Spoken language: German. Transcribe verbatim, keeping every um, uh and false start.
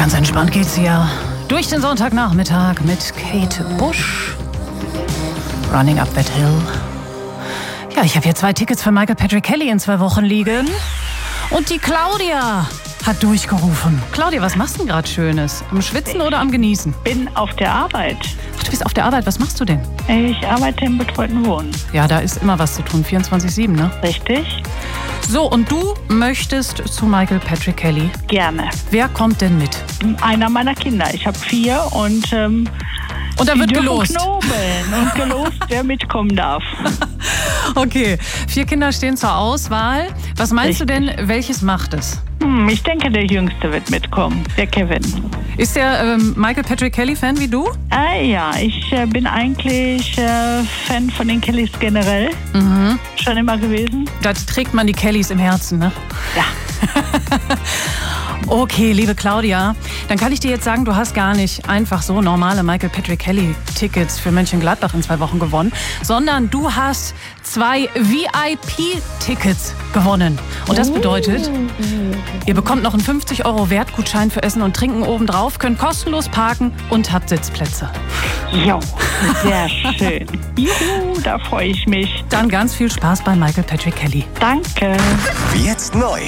Ganz entspannt geht's hier durch den Sonntagnachmittag mit Kate Bush. Running Up That Hill. Ja, ich habe hier zwei Tickets für Michael Patrick Kelly in zwei Wochen liegen. Und die Claudia hat durchgerufen. Claudia, was machst du denn gerade Schönes? Am Schwitzen oder am Genießen? Bin auf der Arbeit. Ach, du bist auf der Arbeit. Was machst du denn? Ich arbeite im betreuten Wohnen. Ja, da ist immer was zu tun. vierundzwanzig sieben, ne? Richtig? So, und du möchtest zu Michael Patrick Kelly? Gerne. Wer kommt denn mit? Einer meiner Kinder. Ich habe vier und ähm, Und da die wird dürfen gelost. knobeln und gelost, wer mitkommen darf. Okay, vier Kinder stehen zur Auswahl. Was meinst du denn, welches macht es? Hm, ich denke, der Jüngste wird mitkommen, der Kevin. Ist der ähm, Michael Patrick Kelly-Fan wie du? Ah, ja, ich äh, bin eigentlich äh, Fan von den Kellys generell. Mhm. Schon immer gewesen. Da trägt man die Kellys im Herzen, ne? Ja. Okay, liebe Claudia, dann kann ich dir jetzt sagen, du hast gar nicht einfach so normale Michael Patrick Kelly Tickets für Mönchengladbach in zwei Wochen gewonnen, sondern du hast zwei V I P-Tickets gewonnen. Und das bedeutet, ihr bekommt noch einen fünfzig Euro Wertgutschein für Essen und Trinken obendrauf, könnt kostenlos parken und habt Sitzplätze. Jo, sehr schön. Juhu, da freue ich mich. Dann ganz viel Spaß bei Michael Patrick Kelly. Danke. Jetzt neu.